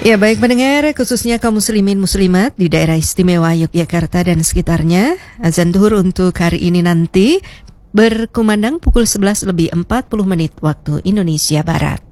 Ya baik pendengar, khususnya kaum muslimin muslimat di daerah istimewa Yogyakarta dan sekitarnya, azan zuhur untuk hari ini nanti berkumandang pukul 11 lebih 40 menit waktu Indonesia Barat.